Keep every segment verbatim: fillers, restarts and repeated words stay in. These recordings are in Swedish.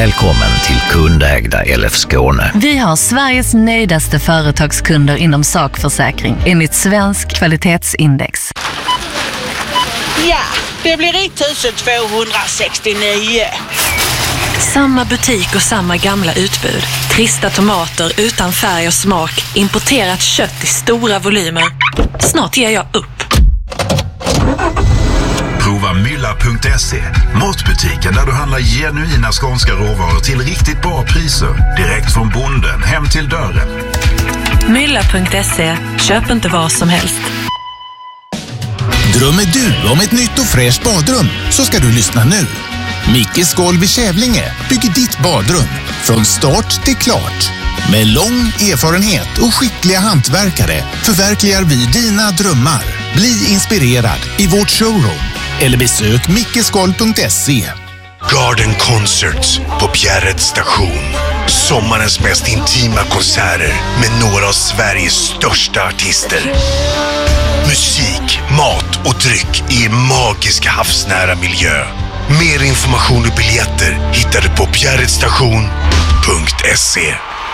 Välkommen till kundägda L F Skåne. Vi har Sveriges nöjdaste företagskunder inom sakförsäkring enligt Svensk kvalitetsindex. Ja, det blir ett tusen tvåhundrasextionio. Samma butik och samma gamla utbud. Trista tomater utan färg och smak. Importerat kött i stora volymer. Snart ger jag upp. Prova mylla punkt se, matbutiken där du handlar genuina skånska råvaror till riktigt bra priser. Direkt från bonden hem till dörren. mylla punkt se. Köp inte vad som helst. Drömmer du om ett nytt och fräscht badrum så ska du lyssna nu. Mickes Golv i Kävlinge bygger ditt badrum från start till klart. Med lång erfarenhet och skickliga hantverkare förverkligar vi dina drömmar. Bli inspirerad i vårt showroom eller besök mickesgolv punkt se. Garden Concerts på Bjärred station. Sommarens mest intima konserter med några av Sveriges största artister. Musik, mat och dryck i en magisk havsnära miljö. Mer information och biljetter hittar du på bjärredstation punkt se.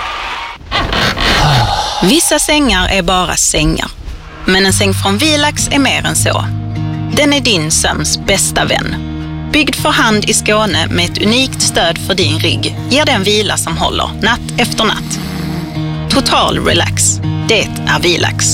Vissa sängar är bara sängar. Men en säng från Vilax är mer än så. Den är din sömns bästa vän. Byggd för hand i Skåne med ett unikt stöd för din rygg ger den vila som håller natt efter natt. Total relax. Det är Vilax.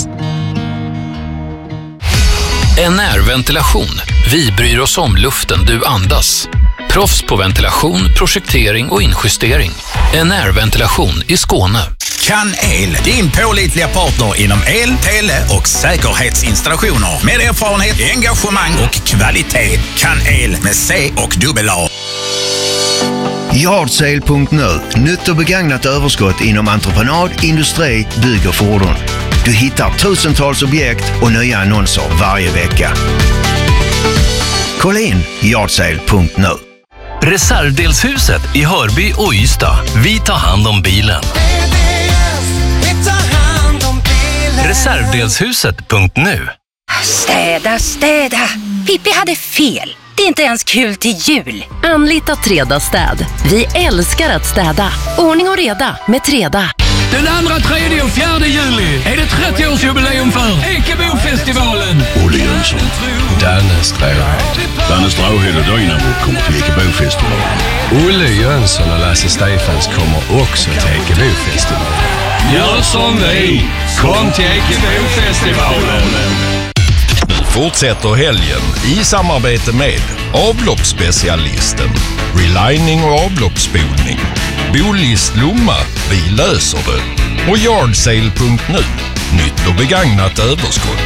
N R-ventilation. Vi bryr oss om luften du andas. Proffs på ventilation, projektering och injustering. N R-ventilation i Skåne. Kan El, din pålitliga partner inom el, tele och säkerhetsinstallationer. Med erfarenhet, engagemang och kvalitet. Kan El med C och dubbel A. Yardsale punkt nu. Nytt och begagnat överskott inom entreprenad, industri, bygg och fordon. Du hittar tusentals objekt och nya annonser varje vecka. Kolla in yardsale punkt nu. Reservdelshuset i Hörby och Ystad. Vi tar hand om bilen. Reservdelshuset punkt nu. Städa, städa. Pippi hade fel. Det är inte ens kul till jul. Anlita Treda städ. Vi älskar att städa. Ordning och reda med Treda. Den andra, tredje och fjärde juli är det trettioårsjubileum för Ekebofestivalen. Olle Jönsson, Danne Stråhed. Danne Stråhed och Dynamo kommer till Ekebofestivalen. Olle Jönsson och Lasse Stefans kommer också till Ekebofestivalen. Gör som vi, kom till Ekebofestivalen. Nu fortsätter helgen i samarbete med avloppsspecialisten, relining och avloppsspolning, Bolist Lomma, vi löser det, och yardsale punkt nu, nytt och begagnat överskott.